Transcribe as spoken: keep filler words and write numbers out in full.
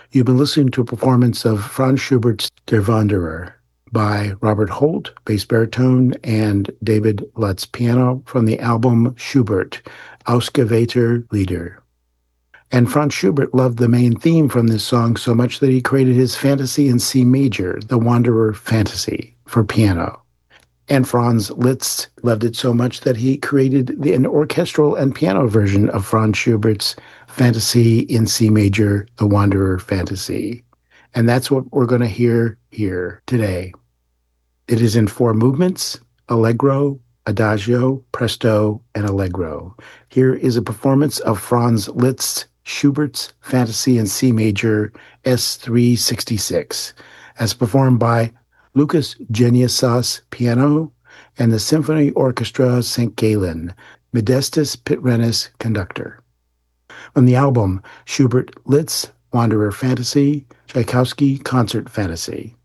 You've been listening to a performance of Franz Schubert's Der Wanderer by Robert Holt, bass baritone, and David Lutz, piano, from the album Schubert, Ausgewählter Lieder. And Franz Schubert loved the main theme from this song so much that he created his Fantasy in C major, the Wanderer Fantasy, for piano. And Franz Liszt loved it so much that he created the, an orchestral and piano version of Franz Schubert's Fantasy in C major, the Wanderer Fantasy. And that's what we're going to hear here today. It is in four movements: Allegro, Adagio, Presto, and Allegro. Here is a performance of Franz Liszt Schubert's Fantasy in C major, S three sixty-six, as performed by Lucas Geniusas, piano, and the Symphony Orchestra Saint Gallen, Modestus Pitrenis, conductor. From the album Schubert Liszt Wanderer Fantasy, Tchaikovsky Concert Fantasy.